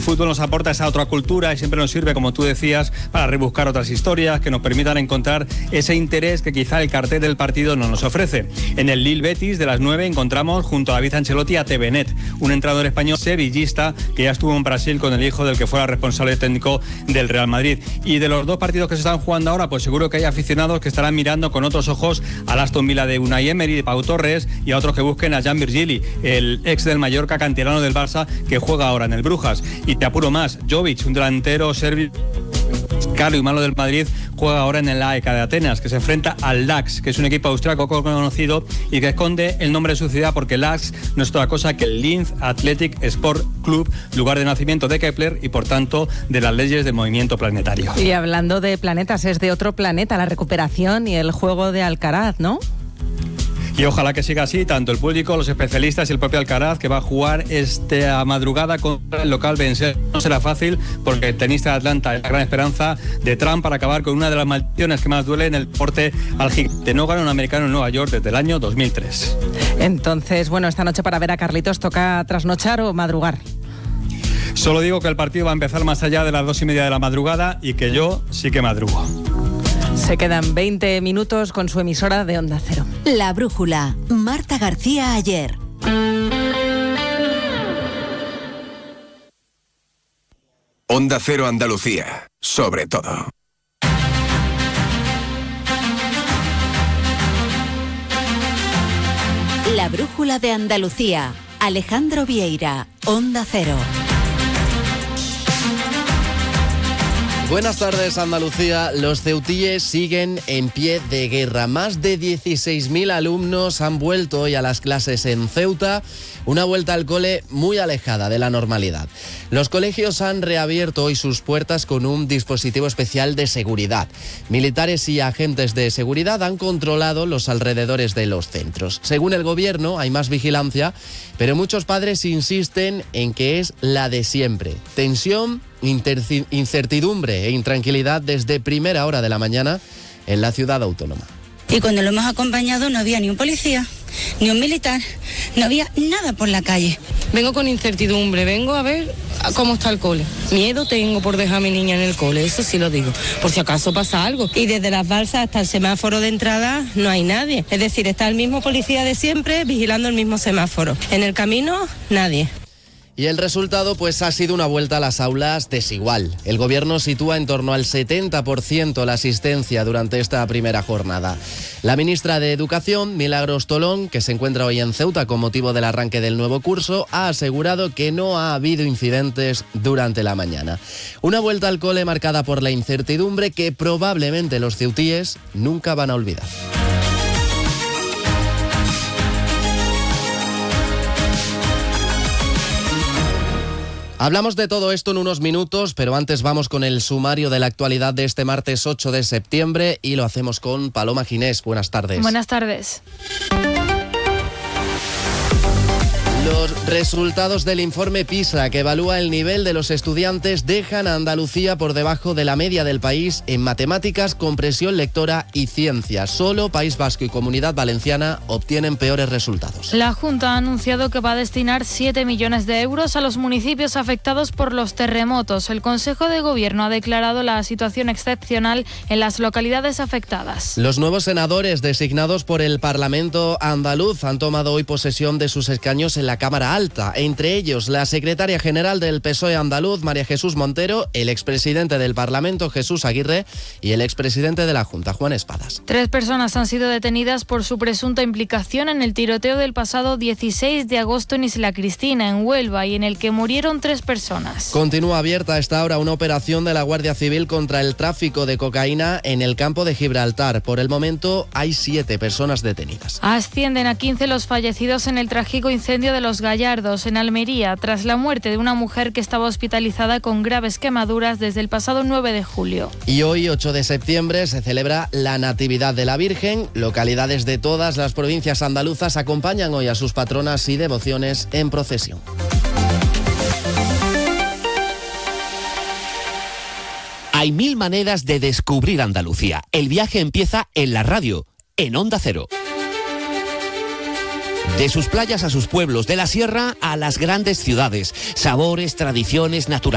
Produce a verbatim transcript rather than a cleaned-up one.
fútbol nos aporta esa otra cultura y siempre nos sirve, como tú decías, para rebuscar otras historias que nos permitan encontrar ese interés que quizá el cartel del partido no nos ofrece. En el Lille Betis de las nueve encontramos junto a David Ancelotti a T V Net, un entrenador español sevillista que ya estuvo en Brasil con el hijo del que fuera responsable técnico del Real Madrid. Y de los dos partidos que se están jugando ahora, pues seguro que hay aficionados que estarán mirando con otros ojos al Aston Villa de Unai Emery, de Pau Torres, y a otros que busquen a Jan Virgili, el ex del Mallorca, canterano del Barça, que juega ahora en el Brujas. Y te apuro más, Jovic, un delantero serbio caro y malo del Madrid, juega ahora en el A E K de Atenas, que se enfrenta al Lax, que es un equipo austriaco conocido y que esconde el nombre de su ciudad porque Lax no es otra cosa que el Linz Athletic Sport Club, lugar de nacimiento de Kepler y por tanto de las leyes del movimiento planetario. Y hablando de planetas, es de otro planeta la recuperación y el juego de Alcaraz, ¿no? Y ojalá que siga así, tanto el público, los especialistas y el propio Alcaraz, que va a jugar esta madrugada contra el local Vencer. No será fácil porque el tenista de Atlanta es la gran esperanza de Trump para acabar con una de las maldiciones que más duele en el deporte al gigante. No gana un americano en Nueva York desde el año dos mil tres. Entonces, bueno, esta noche para ver a Carlitos, ¿toca trasnochar o madrugar? Solo digo que el partido va a empezar más allá de las dos y media de la madrugada y que yo sí que madrugo. Se quedan veinte minutos con su emisora de Onda Cero. La Brújula, Marta García Ayer. Onda Cero Andalucía, sobre todo. La Brújula de Andalucía, Alejandro Vieira, Onda Cero. Buenas tardes, Andalucía. Los ceutíes siguen en pie de guerra. Más de dieciséis mil alumnos han vuelto hoy a las clases en Ceuta, una vuelta al cole muy alejada de la normalidad. Los colegios han reabierto hoy sus puertas con un dispositivo especial de seguridad. Militares y agentes de seguridad han controlado los alrededores de los centros. Según el gobierno, hay más vigilancia, pero muchos padres insisten en que es la de siempre. Tensión, incertidumbre e intranquilidad desde primera hora de la mañana en la ciudad autónoma. Y cuando lo hemos acompañado no había ni un policía, ni un militar, no había nada por la calle. Vengo con incertidumbre, vengo a ver cómo está el cole. Miedo tengo por dejar a mi niña en el cole, eso sí lo digo, por si acaso pasa algo. Y desde las balsas hasta el semáforo de entrada no hay nadie. Es decir, está el mismo policía de siempre vigilando el mismo semáforo. En el camino, nadie. Y el resultado pues ha sido una vuelta a las aulas desigual. El gobierno sitúa en torno al setenta por ciento la asistencia durante esta primera jornada. La ministra de Educación, Milagros Tolón, que se encuentra hoy en Ceuta con motivo del arranque del nuevo curso, ha asegurado que no ha habido incidentes durante la mañana. Una vuelta al cole marcada por la incertidumbre que probablemente los ceutíes nunca van a olvidar. Hablamos de todo esto en unos minutos, pero antes vamos con el sumario de la actualidad de este martes ocho de septiembre y lo hacemos con Paloma Ginés. Buenas tardes. Buenas tardes. Los resultados del informe PISA, que evalúa el nivel de los estudiantes, dejan a Andalucía por debajo de la media del país en matemáticas, comprensión lectora y ciencias. Solo País Vasco y Comunidad Valenciana obtienen peores resultados. La Junta ha anunciado que va a destinar siete millones de euros a los municipios afectados por los terremotos. El Consejo de Gobierno ha declarado la situación excepcional en las localidades afectadas. Los nuevos senadores designados por el Parlamento andaluz han tomado hoy posesión de sus escaños en la Cámara Alta, entre ellos la secretaria general del P S O E andaluz, María Jesús Montero, el expresidente del Parlamento, Jesús Aguirre, y el expresidente de la Junta, Juan Espadas. Tres personas han sido detenidas por su presunta implicación en el tiroteo del pasado dieciséis de agosto en Isla Cristina, en Huelva, y en el que murieron tres personas. Continúa abierta a esta hora una operación de la Guardia Civil contra el tráfico de cocaína en el campo de Gibraltar. Por el momento hay siete personas detenidas. Ascienden a quince los fallecidos en el trágico incendio de Los Gallardos, en Almería, tras la muerte de una mujer que estaba hospitalizada con graves quemaduras desde el pasado nueve de julio. Y hoy, ocho de septiembre, se celebra la Natividad de la Virgen. Localidades de todas las provincias andaluzas acompañan hoy a sus patronas y devociones en procesión. Hay mil maneras de descubrir Andalucía. El viaje empieza en la radio, en Onda Cero. De sus playas a sus pueblos, de la sierra a las grandes ciudades, sabores, tradiciones, naturaleza.